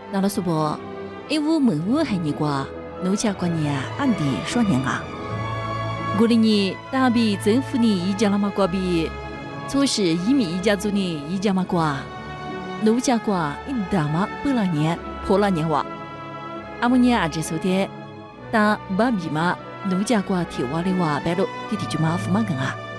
那老师伯，15门还你瓜，奴家过年俺的说年啊。过了年大比政府呢一家那么瓜比，初时移民一家族呢一家嘛瓜，奴家瓜一大嘛不了年破了年哇。阿姆年阿这说的，但巴比嘛奴家瓜提瓦的话白了，弟弟就嘛付嘛个啊。